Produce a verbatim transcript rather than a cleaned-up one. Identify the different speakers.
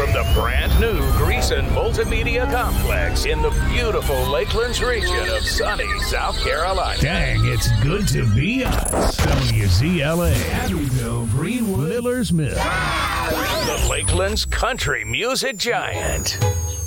Speaker 1: from the brand new Greason Multimedia Complex in the beautiful Lakelands region of sunny South Carolina.
Speaker 2: Dang, it's good to be us. W Z L A, Abbeville, Greenwood, Miller's Mill.
Speaker 1: The Lakelands country music giant.